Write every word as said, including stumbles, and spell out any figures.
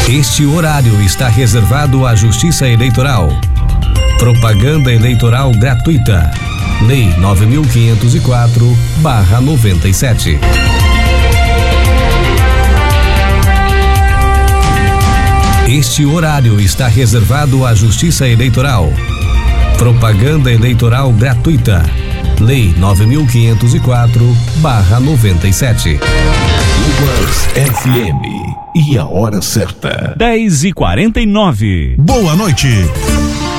Este horário está reservado à Justiça Eleitoral. Propaganda eleitoral gratuita. Lei nove mil quinhentos e quatro barra noventa e sete. Este horário está reservado à Justiça Eleitoral. Propaganda eleitoral gratuita. Lei nove mil quinhentos e quatro barra noventa e sete. Luvas F M. E a hora certa. dez e quarenta e nove. Boa noite.